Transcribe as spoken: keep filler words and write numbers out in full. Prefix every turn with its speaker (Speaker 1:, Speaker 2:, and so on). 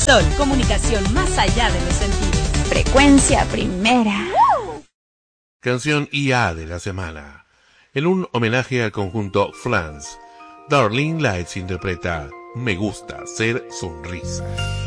Speaker 1: Sol, comunicación más allá de los sentidos.
Speaker 2: Frecuencia primera.
Speaker 3: Canción I A de la semana. En un homenaje al conjunto Flans, Darlene Lights interpreta Me gusta ser sonrisa.